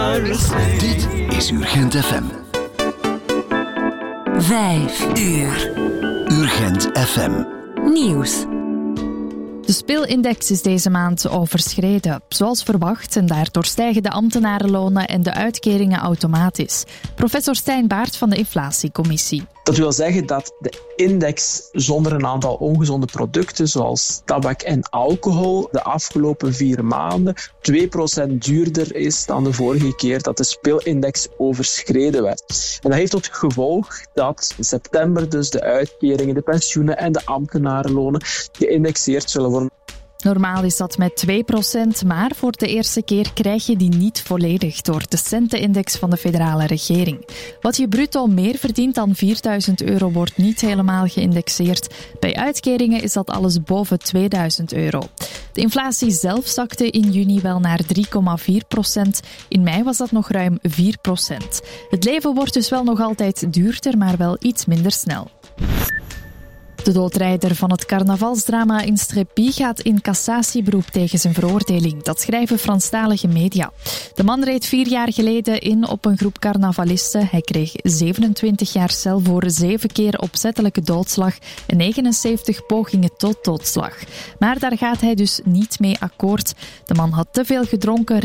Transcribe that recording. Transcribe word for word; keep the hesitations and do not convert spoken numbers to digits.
Dit is Urgent F M. Vijf uur. Urgent F M. Nieuws. De speelindex is deze maand overschreden, zoals verwacht, en daardoor stijgen de ambtenarenlonen en de uitkeringen automatisch. Professor Stijn Baert van de Inflatiecommissie. Dat wil zeggen dat de index zonder een aantal ongezonde producten, zoals tabak en alcohol, de afgelopen vier maanden twee procent duurder is dan de vorige keer dat de speelindex overschreden werd. En dat heeft tot gevolg dat in september dus de uitkeringen, de pensioenen en de ambtenarenlonen geïndexeerd zullen worden. Normaal is dat met twee procent, maar voor de eerste keer krijg je die niet volledig door de centenindex van de federale regering. Wat je bruto meer verdient dan vierduizend euro wordt niet helemaal geïndexeerd. Bij uitkeringen is dat alles boven tweeduizend euro. De inflatie zelf zakte in juni wel naar drie komma vier procent. In mei was dat nog ruim vier procent. Het leven wordt dus wel nog altijd duurder, maar wel iets minder snel. De doodrijder van het carnavalsdrama in Strepy gaat in cassatieberoep tegen zijn veroordeling. Dat schrijven Franstalige media. De man reed vier jaar geleden in op een groep carnavalisten. Hij kreeg zevenentwintig jaar cel voor zeven keer opzettelijke doodslag en negenenzeventig pogingen tot doodslag. Maar daar gaat hij dus niet mee akkoord. De man had te veel gedronken,